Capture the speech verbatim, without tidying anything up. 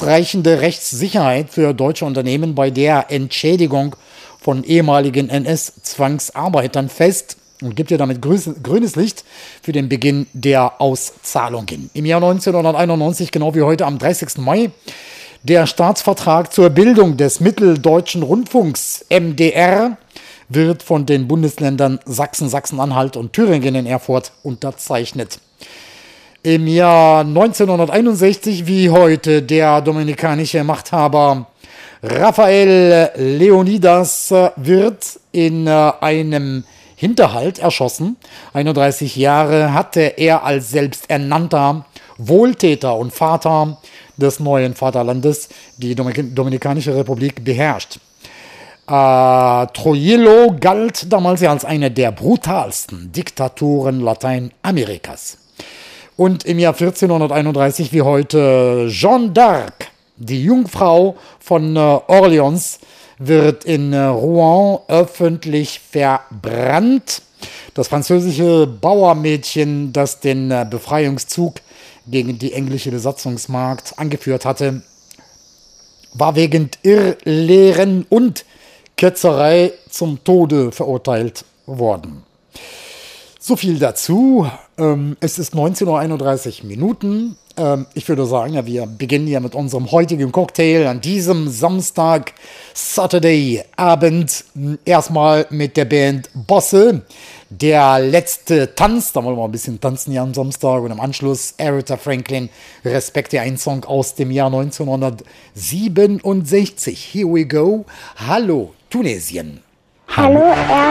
ausreichende Rechtssicherheit für deutsche Unternehmen bei der Entschädigung von ehemaligen N S-Zwangsarbeitern fest und gibt ihr damit grünes Licht für den Beginn der Auszahlungen. Im Jahr neunzehnhunderteinundneunzig, genau wie heute am dreißigsten Mai, der Staatsvertrag zur Bildung des Mitteldeutschen Rundfunks M D R wird von den Bundesländern Sachsen, Sachsen-Anhalt und Thüringen in Erfurt unterzeichnet. Im Jahr neunzehnhunderteinundsechzig, wie heute, der dominikanische Machthaber Rafael Leonidas wird in einem Hinterhalt erschossen. einunddreißig Jahre hatte er als selbsternannter Wohltäter und Vater des neuen Vaterlandes die Dominikanische Republik beherrscht. Äh, Trujillo galt damals ja als eine der brutalsten Diktatoren Lateinamerikas. Und im Jahr vierzehnhunderteinunddreißig, wie heute, Jeanne d'Arc, die Jungfrau von äh, Orleans, wird in äh, Rouen öffentlich verbrannt. Das französische Bauermädchen, das den äh, Befreiungszug gegen die englische Besatzungsmacht angeführt hatte, war wegen Irrlehren und Ketzerei zum Tode verurteilt worden. So viel dazu. Ähm, es ist neunzehn Uhr einunddreißig Minuten. Ähm, ich würde sagen, ja, wir beginnen ja mit unserem heutigen Cocktail an diesem Samstag, Saturday-Abend. Erstmal mit der Band Bosse. Der letzte Tanz, da wollen wir ein bisschen tanzen hier am Samstag. Und im Anschluss Aretha Franklin, Respekte, ein Song aus dem Jahr neunzehnhundertsiebenundsechzig. Here we go. Hallo, Tunesien. Hallo,